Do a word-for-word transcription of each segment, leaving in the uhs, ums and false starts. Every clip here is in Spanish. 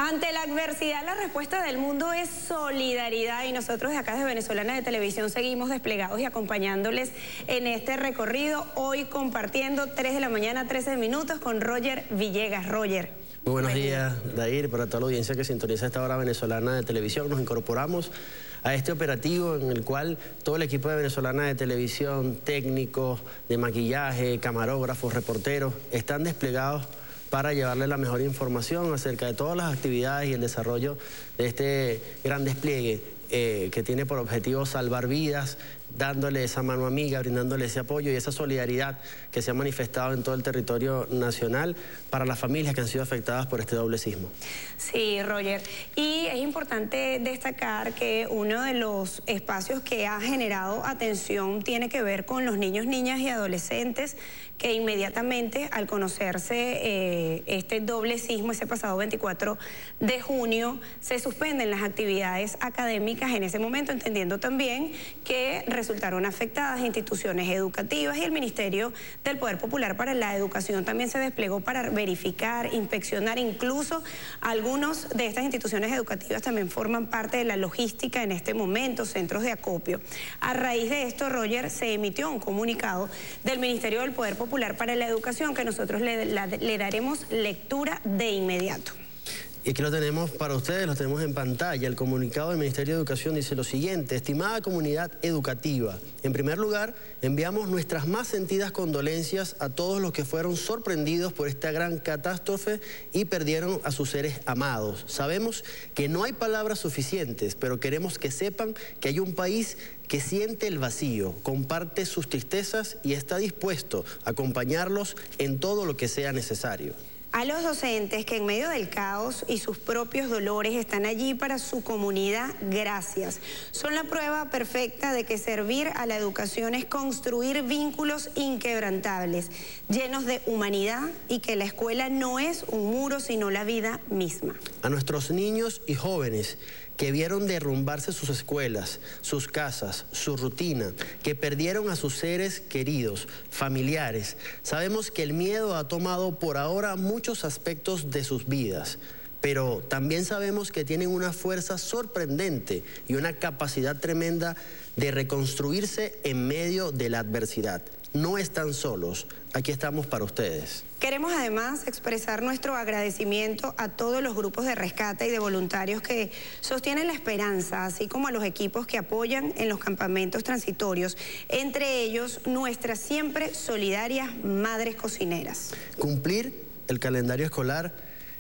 Ante la adversidad, la respuesta del mundo es solidaridad y nosotros de acá de Venezolana de Televisión seguimos desplegados y acompañándoles en este recorrido, hoy compartiendo tres de la mañana, trece minutos con Roger Villegas. Roger. Muy buenos días, Dair, para toda la audiencia que sintoniza esta hora Venezolana de Televisión. Nos incorporamos a este operativo en el cual todo el equipo de Venezolana de Televisión, técnicos de maquillaje, camarógrafos, reporteros, están desplegados para llevarle la mejor información acerca de todas las actividades y el desarrollo de este gran despliegue eh, que tiene por objetivo salvar vidas, dándole esa mano amiga, brindándole ese apoyo y esa solidaridad que se ha manifestado en todo el territorio nacional para las familias que han sido afectadas por este doble sismo. Sí, Roger. Y es importante destacar que uno de los espacios que ha generado atención tiene que ver con los niños, niñas y adolescentes que inmediatamente al conocerse eh, este doble sismo, ese pasado veinticuatro de junio, se suspenden las actividades académicas en ese momento, entendiendo también que resultaron afectadas instituciones educativas y el Ministerio del Poder Popular para la Educación también se desplegó para verificar, inspeccionar, incluso algunos de estas instituciones educativas también forman parte de la logística en este momento, centros de acopio. A raíz de esto, Roger, se emitió un comunicado del Ministerio del Poder Popular para la Educación que nosotros le, la, le daremos lectura de inmediato. Y aquí lo tenemos para ustedes, lo tenemos en pantalla. El comunicado del Ministerio de Educación dice lo siguiente: estimada comunidad educativa, en primer lugar, enviamos nuestras más sentidas condolencias a todos los que fueron sorprendidos por esta gran catástrofe y perdieron a sus seres amados. Sabemos que no hay palabras suficientes, pero queremos que sepan que hay un país que siente el vacío, comparte sus tristezas y está dispuesto a acompañarlos en todo lo que sea necesario. A los docentes que en medio del caos y sus propios dolores están allí para su comunidad, gracias. Son la prueba perfecta de que servir a la educación es construir vínculos inquebrantables, llenos de humanidad y que la escuela no es un muro, sino la vida misma. A nuestros niños y jóvenes que vieron derrumbarse sus escuelas, sus casas, su rutina, que perdieron a sus seres queridos, familiares. Sabemos que el miedo ha tomado por ahora muchos aspectos de sus vidas, pero también sabemos que tienen una fuerza sorprendente y una capacidad tremenda de reconstruirse en medio de la adversidad. No están solos, aquí estamos para ustedes. Queremos además expresar nuestro agradecimiento a todos los grupos de rescate y de voluntarios que sostienen la esperanza, así como a los equipos que apoyan en los campamentos transitorios, entre ellos nuestras siempre solidarias madres cocineras. Cumplir el calendario escolar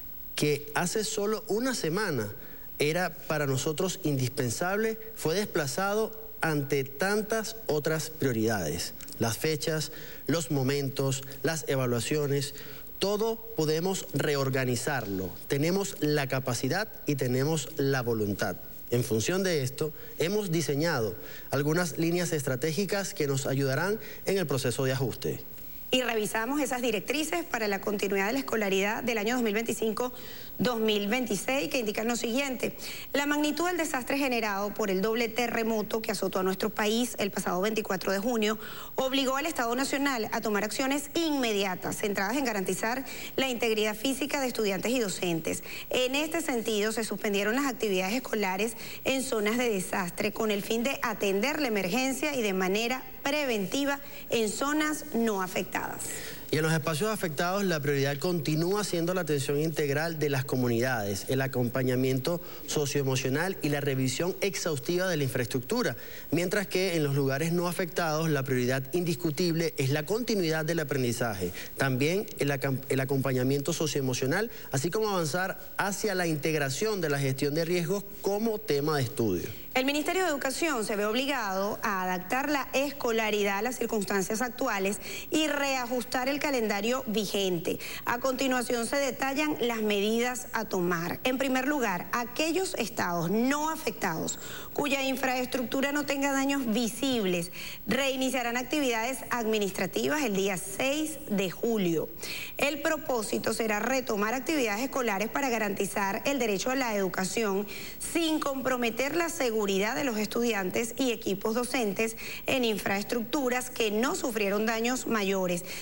que hace solo una semana era para nosotros indispensable, fue desplazado ante tantas otras prioridades. Las fechas, los momentos, las evaluaciones, todo podemos reorganizarlo. Tenemos la capacidad y tenemos la voluntad. En función de esto, hemos diseñado algunas líneas estratégicas que nos ayudarán en el proceso de ajuste. Y revisamos esas directrices para la continuidad de la escolaridad del año dos mil veinticinco dos mil veintiséis que indican lo siguiente: la magnitud del desastre generado por el doble terremoto que azotó a nuestro país el pasado veinticuatro de junio obligó al Estado Nacional a tomar acciones inmediatas centradas en garantizar la integridad física de estudiantes y docentes. En este sentido, se suspendieron las actividades escolares en zonas de desastre con el fin de atender la emergencia y de manera preventiva en zonas no afectadas. Y en los espacios afectados, la prioridad continúa siendo la atención integral de las comunidades, el acompañamiento socioemocional y la revisión exhaustiva de la infraestructura, mientras que en los lugares no afectados, la prioridad indiscutible es la continuidad del aprendizaje, también el, el acompañamiento socioemocional, así como avanzar hacia la integración de la gestión de riesgos como tema de estudio. El Ministerio de Educación se ve obligado a adaptar la escolaridad a las circunstancias actuales y reajustar el calendario vigente. A continuación se detallan las medidas a tomar. En primer lugar, aquellos estados no afectados cuya infraestructura no tenga daños visibles reiniciarán actividades administrativas el día seis de julio. El propósito será retomar actividades escolares para garantizar el derecho a la educación sin comprometer la seguridad de los estudiantes y equipos docentes en infraestructuras que no sufrieron daños mayores. Se anexó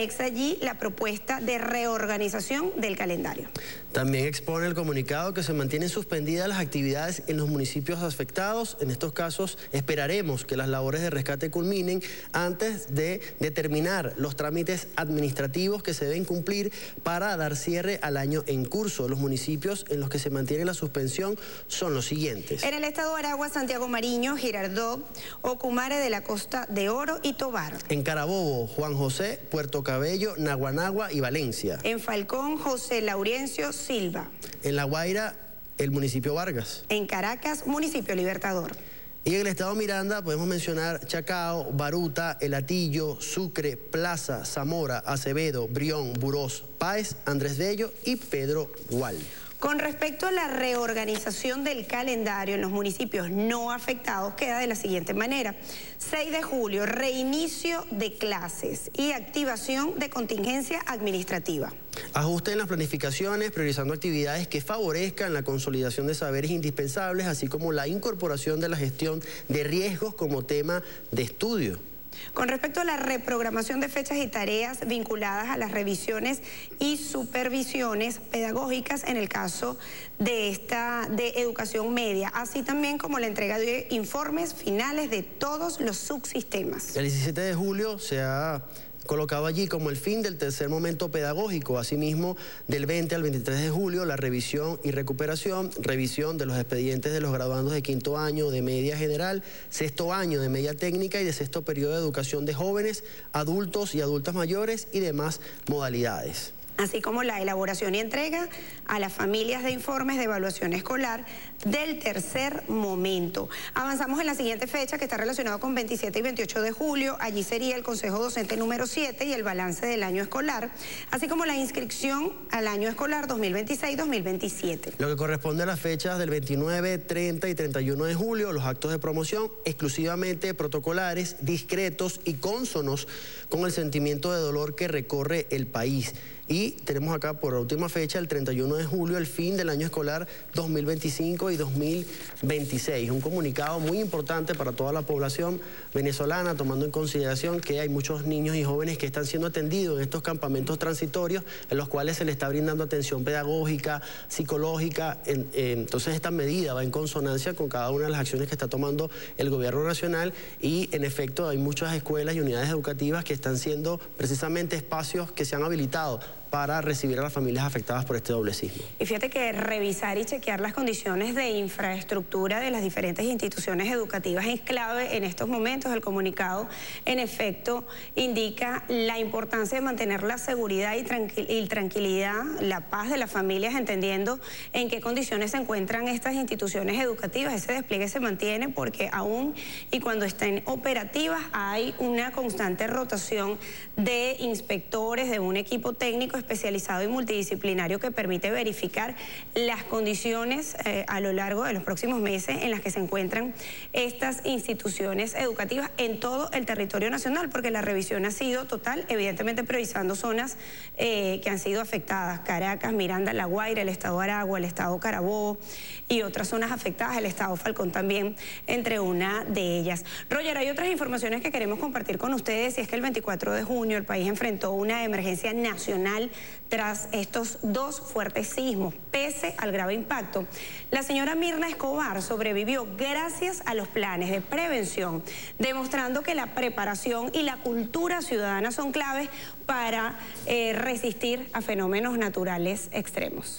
anexa allí la propuesta de reorganización del calendario. También expone el comunicado que se mantienen suspendidas las actividades en los municipios afectados. En estos casos esperaremos que las labores de rescate culminen antes de determinar los trámites administrativos que se deben cumplir para dar cierre al año en curso. Los municipios en los que se mantiene la suspensión son los siguientes. En el estado de Aragua, Santiago Mariño, Girardot, Ocumare de la Costa de Oro y Tovar. En Carabobo, Juan José, Puerto Cabello, Naguanagua y Valencia. En Falcón, José Laurencio Silva. En La Guaira, el municipio Vargas. En Caracas, municipio Libertador. Y en el estado Miranda podemos mencionar Chacao, Baruta, El Hatillo, Sucre, Plaza, Zamora, Acevedo, Brión, Burós, Páez, Andrés Bello y Pedro Gual. Con respecto a la reorganización del calendario en los municipios no afectados, queda de la siguiente manera. seis de julio, reinicio de clases y activación de contingencia administrativa. Ajuste en las planificaciones, priorizando actividades que favorezcan la consolidación de saberes indispensables, así como la incorporación de la gestión de riesgos como tema de estudio. Con respecto a la reprogramación de fechas y tareas vinculadas a las revisiones y supervisiones pedagógicas en el caso de esta de educación media, así también como la entrega de informes finales de todos los subsistemas. El diecisiete de julio se ha colocado allí como el fin del tercer momento pedagógico. Asimismo, del veinte al veintitrés de julio, la revisión y recuperación, revisión de los expedientes de los graduandos de quinto año de media general, sexto año de media técnica y de sexto periodo de educación de jóvenes, adultos y adultas mayores y demás modalidades. Así como la elaboración y entrega a las familias de informes de evaluación escolar del tercer momento. Avanzamos en la siguiente fecha que está relacionado con veintisiete y veintiocho de julio. Allí sería el Consejo Docente número siete y el balance del año escolar, así como la inscripción al año escolar dos mil veintiséis dos mil veintisiete. Lo que corresponde a las fechas del veintinueve, treinta y treinta y uno de julio, los actos de promoción exclusivamente protocolares, discretos y cónsonos con el sentimiento de dolor que recorre el país. Y tenemos acá por última fecha, el treinta y uno de julio, el fin del año escolar dos mil veinticinco y dos mil veintiséis. Un comunicado muy importante para toda la población venezolana, tomando en consideración que hay muchos niños y jóvenes que están siendo atendidos en estos campamentos transitorios, en los cuales se les está brindando atención pedagógica, psicológica. En, eh, entonces esta medida va en consonancia con cada una de las acciones que está tomando el gobierno nacional y en efecto hay muchas escuelas y unidades educativas que están siendo precisamente espacios que se han habilitado para recibir a las familias afectadas por este doble sismo. Y fíjate que revisar y chequear las condiciones de infraestructura de las diferentes instituciones educativas es clave en estos momentos. El comunicado, en efecto, indica la importancia de mantener la seguridad y, tranquil y tranquilidad, la paz de las familias, entendiendo en qué condiciones se encuentran estas instituciones educativas. Ese despliegue se mantiene porque aún y cuando estén operativas hay una constante rotación de inspectores, de un equipo técnico especializado y multidisciplinario que permite verificar las condiciones eh, a lo largo de los próximos meses en las que se encuentran estas instituciones educativas en todo el territorio nacional, porque la revisión ha sido total, evidentemente priorizando zonas eh, que han sido afectadas: Caracas, Miranda, La Guaira, el estado Aragua, el estado Carabobo y otras zonas afectadas, el estado Falcón también, entre una de ellas. Roger, hay otras informaciones que queremos compartir con ustedes, y es que el veinticuatro de junio el país enfrentó una emergencia nacional tras estos dos fuertes sismos. Pese al grave impacto, la señora Mirna Escobar sobrevivió gracias a los planes de prevención, demostrando que la preparación y la cultura ciudadana son claves para eh, resistir a fenómenos naturales extremos.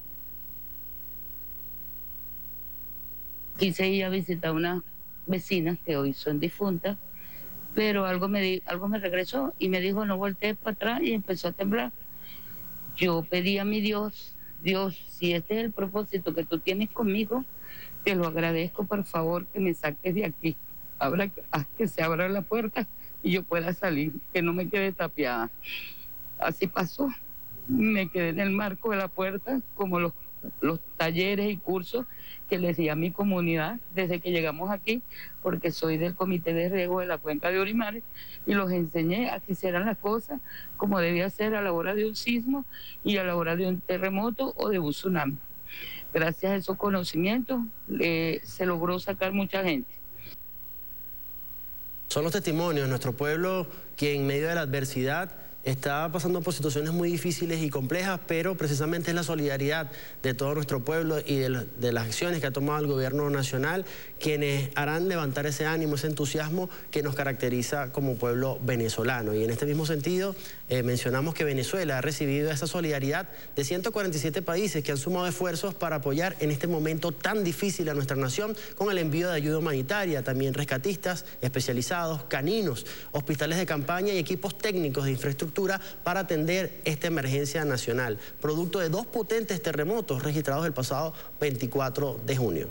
Quise ir a visitar a unas vecinas que hoy son difuntas, pero algo me, di, algo me regresó y me dijo no voltees para atrás, y empezó a temblar. Yo pedí a mi Dios, Dios, si este es el propósito que tú tienes conmigo, te lo agradezco, por favor, que me saques de aquí. Abra, haz que se abra la puerta y yo pueda salir, que no me quede tapiada. Así pasó. Me quedé en el marco de la puerta, como los, los talleres y cursos que les di a mi comunidad desde que llegamos aquí, porque soy del Comité de Riego de la Cuenca de Orimares, y los enseñé a que hicieran las cosas como debía ser a la hora de un sismo y a la hora de un terremoto o de un tsunami. Gracias a esos conocimientos eh, se logró sacar mucha gente. Son los testimonios de nuestro pueblo que en medio de la adversidad está pasando por situaciones muy difíciles y complejas, pero precisamente es la solidaridad de todo nuestro pueblo y de, de las acciones que ha tomado el gobierno nacional quienes harán levantar ese ánimo, ese entusiasmo que nos caracteriza como pueblo venezolano. Y en este mismo sentido, eh, mencionamos que Venezuela ha recibido esa solidaridad de ciento cuarenta y siete países que han sumado esfuerzos para apoyar en este momento tan difícil a nuestra nación con el envío de ayuda humanitaria, también rescatistas especializados, caninos, hospitales de campaña y equipos técnicos de infraestructura para atender esta emergencia nacional, producto de dos potentes terremotos registrados el pasado veinticuatro de junio.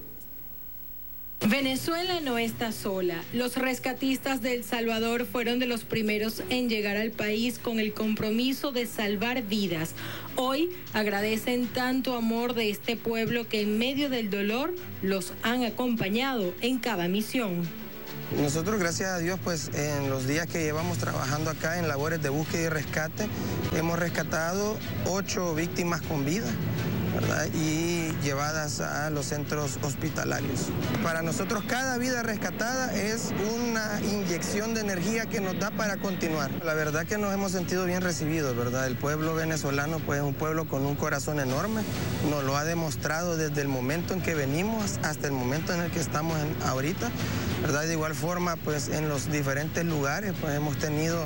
Venezuela no está sola. Los rescatistas de El Salvador fueron de los primeros en llegar al país con el compromiso de salvar vidas. Hoy agradecen tanto amor de este pueblo que en medio del dolor los han acompañado en cada misión. Nosotros, gracias a Dios, pues en los días que llevamos trabajando acá en labores de búsqueda y rescate, hemos rescatado ocho víctimas con vida, ¿verdad? Y llevadas a los centros hospitalarios. Para nosotros cada vida rescatada es una inyección de energía que nos da para continuar. La verdad que nos hemos sentido bien recibidos, ¿verdad? El pueblo venezolano pues es un pueblo con un corazón enorme, nos lo ha demostrado desde el momento en que venimos hasta el momento en el que estamos en, ahorita, ¿verdad? De igual forma, pues en los diferentes lugares pues hemos tenido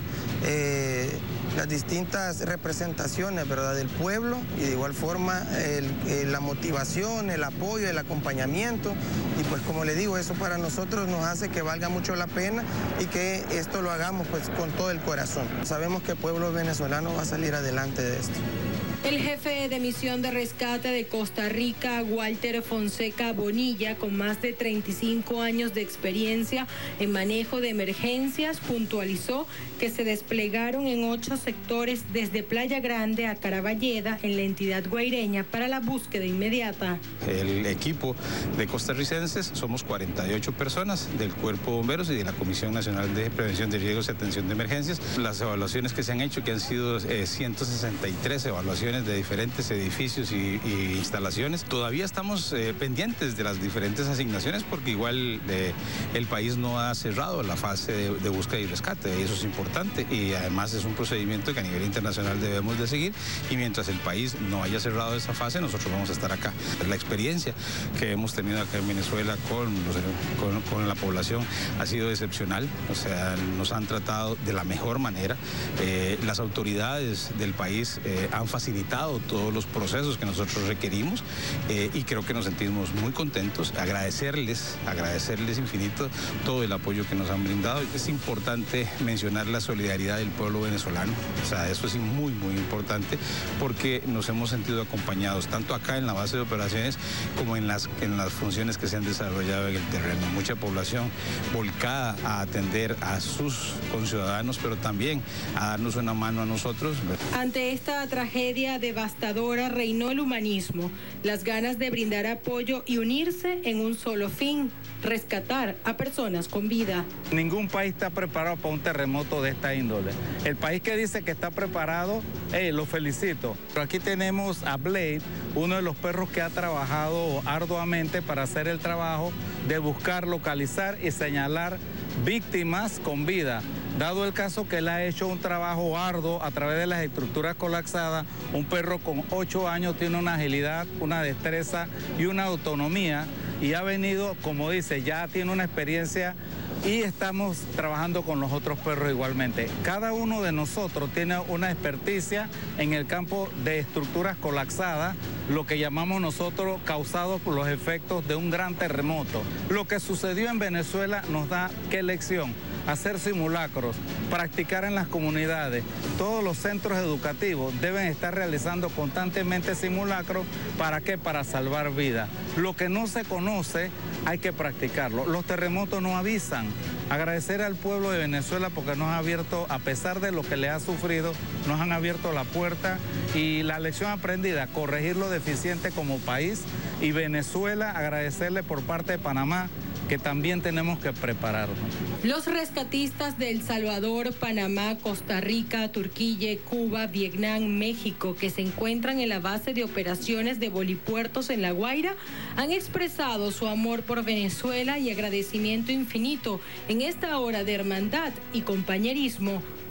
eh, las distintas representaciones, ¿verdad?, del pueblo, y de igual forma el, el, la motivación, el apoyo, el acompañamiento, y pues como le digo, eso para nosotros nos hace que valga mucho la pena y que esto lo hagamos pues con todo el corazón. Sabemos que el pueblo venezolano va a salir adelante de esto. El jefe de misión de rescate de Costa Rica, Walter Fonseca Bonilla, con más de treinta y cinco años de experiencia en manejo de emergencias, puntualizó que se desplegaron en ocho sectores desde Playa Grande a Caraballeda, en la entidad guaireña, para la búsqueda inmediata. El equipo de costarricenses somos cuarenta y ocho personas del Cuerpo de Bomberos y de la Comisión Nacional de Prevención de Riesgos y Atención de Emergencias. Las evaluaciones que se han hecho, que han sido eh, ciento sesenta y tres evaluaciones de diferentes edificios y, y instalaciones. Todavía estamos eh, pendientes de las diferentes asignaciones porque igual eh, el país no ha cerrado la fase de, de búsqueda y rescate. Eso es importante y además es un procedimiento que a nivel internacional debemos de seguir, y mientras el país no haya cerrado esa fase, nosotros vamos a estar acá. La experiencia que hemos tenido acá en Venezuela con, los, con, con la población ha sido excepcional. O sea, nos han tratado de la mejor manera. Eh, las autoridades del país eh, han facilitado todos los procesos que nosotros requerimos eh, y creo que nos sentimos muy contentos. Agradecerles, agradecerles infinito todo el apoyo que nos han brindado. Es importante mencionar la solidaridad del pueblo venezolano, o sea, eso es muy, muy importante porque nos hemos sentido acompañados tanto acá en la base de operaciones como en las, en las funciones que se han desarrollado en el terreno. Mucha población volcada a atender a sus conciudadanos, pero también a darnos una mano a nosotros. Ante esta tragedia devastadora reinó el humanismo, las ganas de brindar apoyo y unirse en un solo fin: rescatar a personas con vida. Ningún país está preparado para un terremoto de esta índole. El país que dice que está preparado, eh, lo felicito. Pero aquí tenemos a Blade, uno de los perros que ha trabajado arduamente para hacer el trabajo de buscar, localizar y señalar víctimas con vida. Dado el caso que él ha hecho un trabajo arduo a través de las estructuras colapsadas, un perro con ocho años tiene una agilidad, una destreza y una autonomía, y ha venido, como dice, ya tiene una experiencia, y estamos trabajando con los otros perros igualmente. Cada uno de nosotros tiene una experticia en el campo de estructuras colapsadas, lo que llamamos nosotros causados por los efectos de un gran terremoto. Lo que sucedió en Venezuela nos da qué lección: hacer simulacros, practicar en las comunidades. Todos los centros educativos deben estar realizando constantemente simulacros. ¿Para qué? Para salvar vidas. Lo que no se conoce hay que practicarlo. Los terremotos no avisan. Agradecer al pueblo de Venezuela porque nos ha abierto, a pesar de lo que le ha sufrido, nos han abierto la puerta, y la lección aprendida, corregir lo deficiente como país, y Venezuela, agradecerle por parte de Panamá que también tenemos que prepararnos. Los rescatistas de El Salvador, Panamá, Costa Rica, Turquía, Cuba, Vietnam, México, que se encuentran en la base de operaciones de Bolipuertos en La Guaira, han expresado su amor por Venezuela y agradecimiento infinito en esta hora de hermandad y compañerismo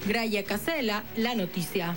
Graya Casela, La Noticia.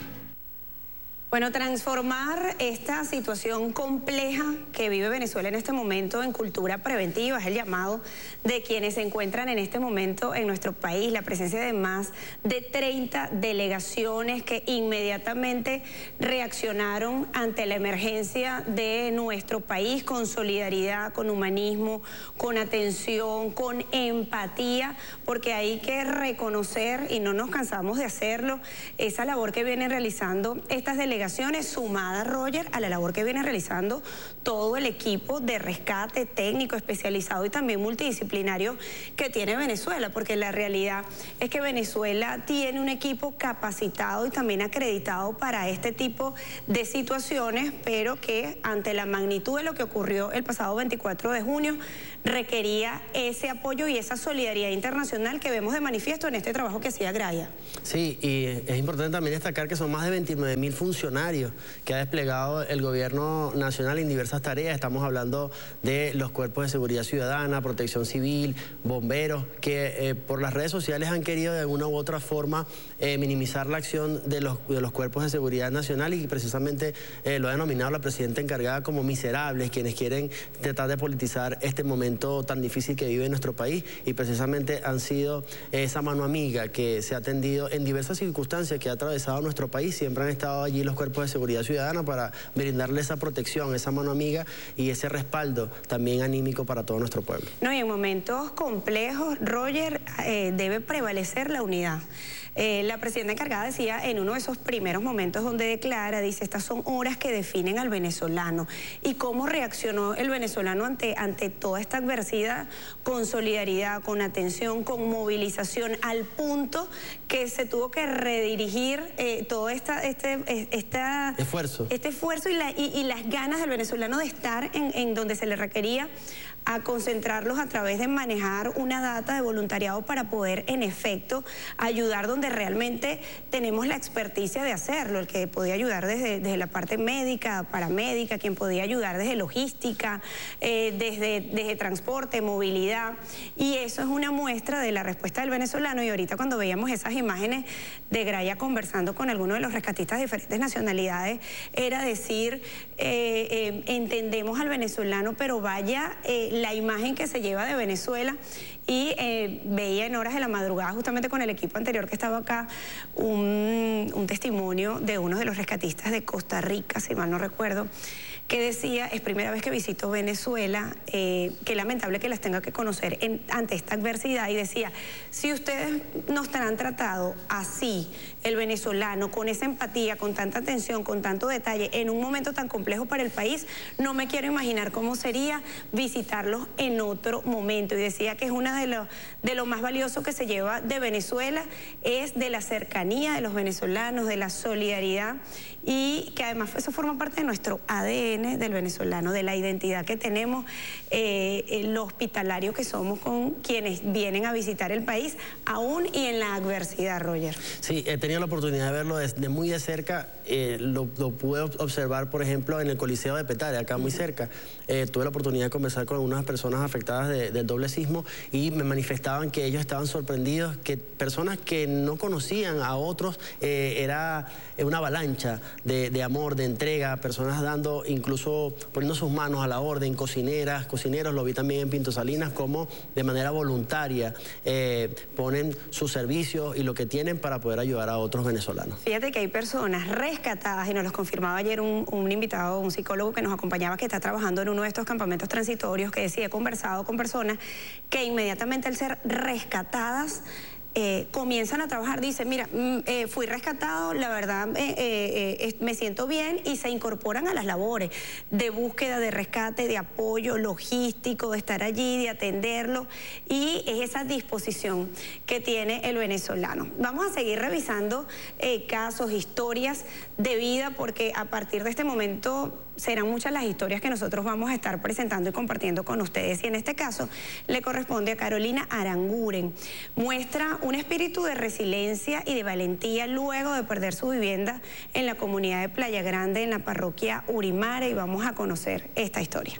Bueno, transformar esta situación compleja que vive Venezuela en este momento en cultura preventiva es el llamado de quienes se encuentran en este momento en nuestro país. La presencia de más de treinta delegaciones que inmediatamente reaccionaron ante la emergencia de nuestro país con solidaridad, con humanismo, con atención, con empatía, porque hay que reconocer, y no nos cansamos de hacerlo, esa labor que vienen realizando estas delegaciones sumada, Roger, a la labor que viene realizando todo el equipo de rescate técnico, especializado y también multidisciplinario que tiene Venezuela, porque la realidad es que Venezuela tiene un equipo capacitado y también acreditado para este tipo de situaciones, pero que ante la magnitud de lo que ocurrió el pasado veinticuatro de junio, requería ese apoyo y esa solidaridad internacional que vemos de manifiesto en este trabajo que hacía Graya. Sí, y es importante también destacar que son más de veintinueve mil funcionarios que ha desplegado el gobierno nacional en diversas tareas. Estamos hablando de los cuerpos de seguridad ciudadana, protección civil, bomberos, que eh, por las redes sociales han querido de una u otra forma eh, minimizar la acción de los, de los cuerpos de seguridad nacional, y precisamente eh, lo ha denominado la presidenta encargada como miserables, quienes quieren tratar de politizar este momento tan difícil que vive nuestro país, y precisamente han sido esa mano amiga que se ha tendido en diversas circunstancias que ha atravesado nuestro país. Siempre han estado allí los cuerpos de seguridad ciudadana para brindarle esa protección, esa mano amiga y ese respaldo también anímico para todo nuestro pueblo. No, y en momentos complejos, Roger, eh, debe prevalecer la unidad. Eh, la presidenta encargada decía en uno de esos primeros momentos donde declara, dice, estas son horas que definen al venezolano. Y cómo reaccionó el venezolano ante, ante toda esta adversidad, con solidaridad, con atención, con movilización, al punto que se tuvo que redirigir eh, todo esta, este, esta, esfuerzo. este esfuerzo y, la, y, y las ganas del venezolano de estar en, en donde se le requería, a concentrarlos a través de manejar una data de voluntariado para poder, en efecto, ayudar donde realmente tenemos la experticia de hacerlo. El que podía ayudar desde, desde la parte médica, paramédica, quien podía ayudar desde logística, eh, desde, desde transporte, movilidad. Y eso es una muestra de la respuesta del venezolano. Y ahorita cuando veíamos esas imágenes de Graya conversando con algunos de los rescatistas de diferentes nacionalidades, era decir, eh, eh, entendemos al venezolano, pero vaya... Eh, la imagen que se lleva de Venezuela. Y eh, veía en horas de la madrugada, justamente con el equipo anterior que estaba acá, un, un testimonio de uno de los rescatistas de Costa Rica, si mal no recuerdo, que decía, es primera vez que visito Venezuela, eh, qué lamentable que las tenga que conocer en, ante esta adversidad, y decía, si ustedes nos han tratado así, el venezolano, con esa empatía, con tanta atención, con tanto detalle, en un momento tan complejo para el país, no me quiero imaginar cómo sería visitarlos en otro momento. Y decía que es una de lo, de lo más valioso que se lleva de Venezuela, es de la cercanía de los venezolanos, de la solidaridad, y que además eso forma parte de nuestro A D N del venezolano, de la identidad que tenemos, eh, eh, lo hospitalario que somos con quienes vienen a visitar el país, aún y en la adversidad, Roger. Sí, he tenido la oportunidad de verlo de muy de cerca, eh, lo, lo pude observar, por ejemplo, en el Coliseo de Petare, acá muy cerca. Eh, tuve la oportunidad de conversar con algunas personas afectadas de, del doble sismo, y me manifestaban que ellos estaban sorprendidos, que personas que no conocían a otros, eh, era una avalancha de, de amor, de entrega, personas dando, incluso poniendo sus manos a la orden, cocineras, cocineros, lo vi también en Pinto Salinas, como de manera voluntaria eh, ponen sus servicios y lo que tienen para poder ayudar a otros venezolanos. Fíjate que hay personas rescatadas, y nos los confirmaba ayer un, un invitado, un psicólogo que nos acompañaba, que está trabajando en uno de estos campamentos transitorios, que decía, he conversado con personas que inmediatamente al ser rescatadas, Eh, comienzan a trabajar, dicen, mira, mm, eh, fui rescatado, la verdad eh, eh, eh, me siento bien, y se incorporan a las labores de búsqueda, de rescate, de apoyo logístico, de estar allí, de atenderlo, y es esa disposición que tiene el venezolano. Vamos a seguir revisando eh, casos, historias de vida, porque a partir de este momento serán muchas las historias que nosotros vamos a estar presentando y compartiendo con ustedes. Y en este caso le corresponde a Carolina Aranguren. Muestra un espíritu de resiliencia y de valentía luego de perder su vivienda en la comunidad de Playa Grande, en la parroquia Urimare, y vamos a conocer esta historia.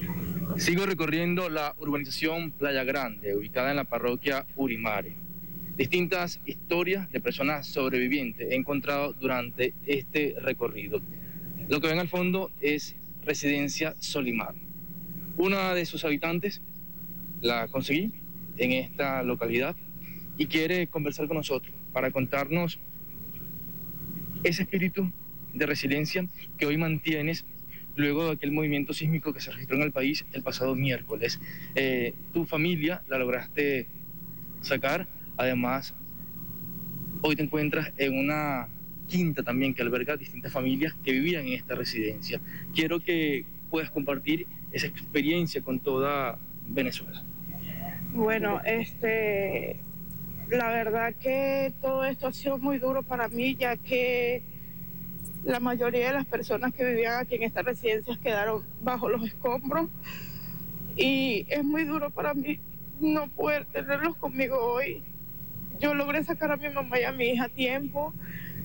Sigo recorriendo la urbanización Playa Grande, ubicada en la parroquia Urimare. distintas historias de personas sobrevivientes he encontrado durante este recorrido. Lo que ven al fondo es Residencia Solimar. Una de sus habitantes la conseguí en esta localidad y quiere conversar con nosotros para contarnos ese espíritu de resiliencia que hoy mantienes luego de aquel movimiento sísmico que se registró en el país el pasado miércoles. Eh, tu familia la lograste sacar, además hoy te encuentras en una quinta también que alberga distintas familias que vivían en esta residencia. Quiero que puedas compartir esa experiencia con toda Venezuela. Bueno, este, la verdad que todo esto ha sido muy duro para mí, ya que la mayoría de las personas que vivían aquí en estas residencias quedaron bajo los escombros y es muy duro para mí no poder tenerlos conmigo hoy. Yo logré sacar a mi mamá y a mi hija a tiempo,